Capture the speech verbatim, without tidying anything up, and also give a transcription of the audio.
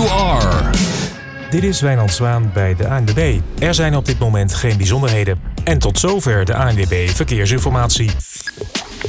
R. Dit is Wijnand Zwaan bij de A N W B. Er zijn op dit moment geen bijzonderheden. En tot zover de A N W B Verkeersinformatie.